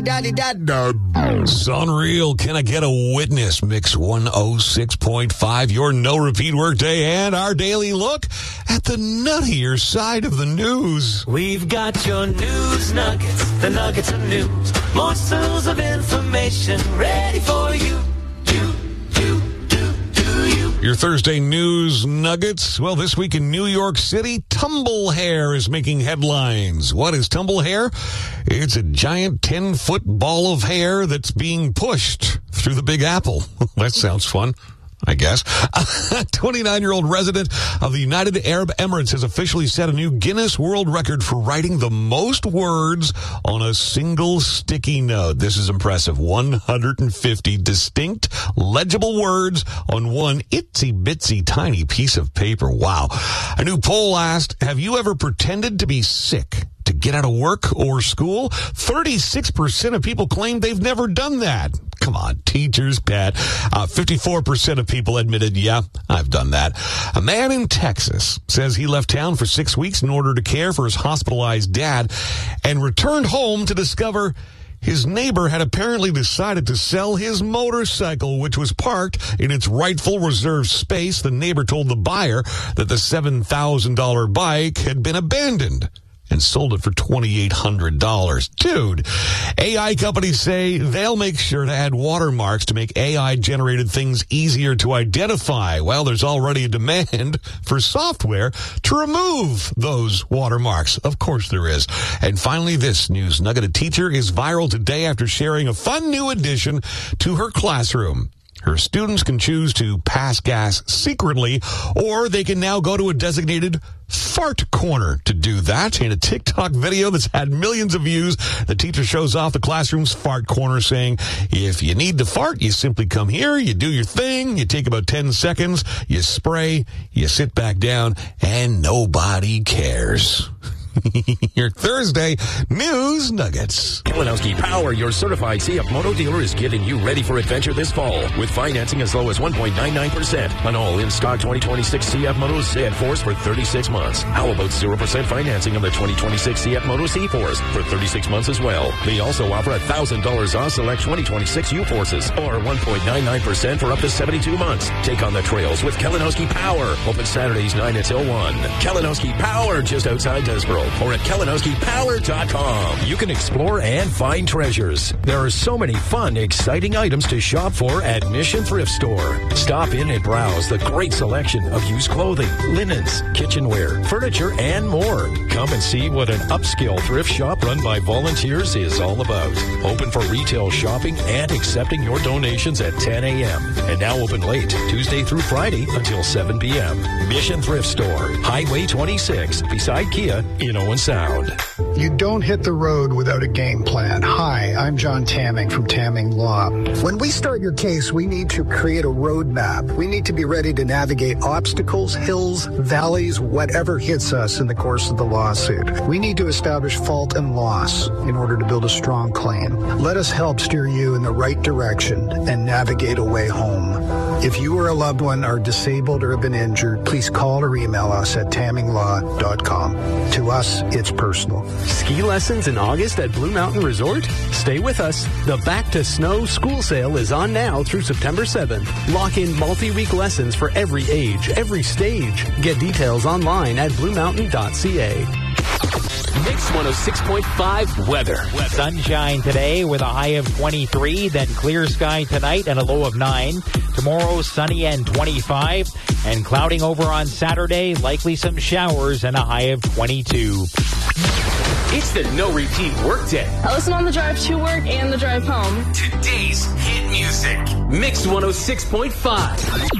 It's unreal. Can I get a witness? Mix 106.5, your no repeat workday and our daily look at the nuttier side of the news. We've got your news nuggets, the nuggets of news, morsels of information ready for you. Your Thursday news nuggets. Well, this week in New York City, tumble hair is making headlines. What is tumble hair? It's a giant 10-foot ball of hair that's being pushed through the Big Apple. That sounds fun, I guess. A 29-year-old resident of the United Arab Emirates has officially set a new Guinness World Record for writing the most words on a single sticky note. This is impressive. 150 distinct, legible words on one itsy-bitsy tiny piece of paper. Wow. A new poll asked, have you ever pretended to be sick to get out of work or school? 36% of people claim they've never done that. Come on, teachers, Pat. 54% of people admitted, yeah, I've done that. A man in Texas says he left town for 6 weeks in order to care for his hospitalized dad and returned home to discover his neighbor had apparently decided to sell his motorcycle, which was parked in its rightful reserved space. The neighbor told the buyer that the $7,000 bike had been abandoned and sold it for $2,800. Dude, AI companies say they'll make sure to add watermarks to make AI-generated things easier to identify. Well, there's already a demand for software to remove those watermarks. Of course there is. And finally, this news nugget. A teacher is viral today after sharing a fun new addition to her classroom. Her students can choose to pass gas secretly, or they can now go to a designated fart corner to do that. In a TikTok video that's had millions of views, the teacher shows off the classroom's fart corner, saying, if you need to fart, you simply come here, you do your thing, you take about 10 seconds, you spray, you sit back down, and nobody cares. Your Thursday news nuggets. Kalinowski Power, your certified CF Moto dealer, is getting you ready for adventure this fall with financing as low as 1.99% on all in-stock 2026 CF Moto Z-Force for 36 months. How about 0% financing on the 2026 CF Moto C-Force for 36 months as well? They also offer $1,000 off select 2026 U-Forces or 1.99% for up to 72 months. Take on the trails with Kalinowski Power. Open Saturdays 9 until 1. Kalinowski Power, just outside Desborough, or at KalinowskiPower.com. You can explore and find treasures. There are so many fun, exciting items to shop for at Mission Thrift Store. Stop in and browse the great selection of used clothing, linens, kitchenware, furniture, and more. Come and see what an upscale thrift shop run by volunteers is all about. Open for retail shopping and accepting your donations at 10 a.m. And now open late, Tuesday through Friday until 7 p.m. Mission Thrift Store, Highway 26, beside Kia in Owen Sound. You don't hit the road without a game plan. Hi, I'm John Tamming from Tamming Law. When we start your case, we need to create a roadmap. We need to be ready to navigate obstacles, hills, valleys, whatever hits us in the course of the lawsuit. We need to establish fault and loss in order to build a strong claim. Let us help steer you in the right direction and navigate a way home. If you or a loved one are disabled or have been injured, please call or email us at tamminglaw.com. To us, it's personal. Ski lessons in August at Blue Mountain Resort? Stay with us. The Back to Snow school sale is on now through September 7th. Lock in multi-week lessons for every age, every stage. Get details online at bluemountain.ca. Mix 106.5 weather. Sunshine today with a high of 23, then clear sky tonight and a low of 9. Tomorrow, sunny and 25, and clouding over on Saturday, likely some showers and a high of 22. It's the No Repeat Workday. I listen on the drive to work and the drive home. Today's hit music. Mix 106.5.